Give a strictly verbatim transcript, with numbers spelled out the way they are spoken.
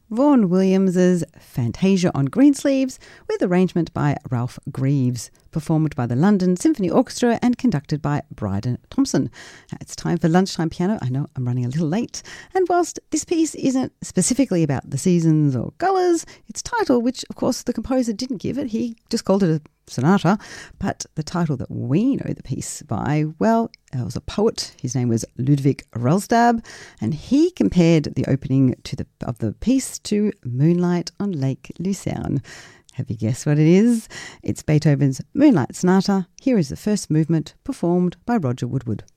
Vaughan Williams's Fantasia on Greensleeves, with arrangement by Ralph Greaves, performed by the London Symphony Orchestra and conducted by Bryden Thompson. It's time for Lunchtime Piano. I know I'm running a little late. And whilst this piece isn't specifically about the seasons or colours, its title, which of course the composer didn't give it, he just called it a sonata, but the title that we know the piece by, well, it was a poet. His name was Ludwig Rellstab, and he compared the opening to the of the piece to Moonlight on Lake Lucerne. Have you guessed what it is? It's Beethoven's Moonlight Sonata. Here is the first movement, performed by Roger Woodward.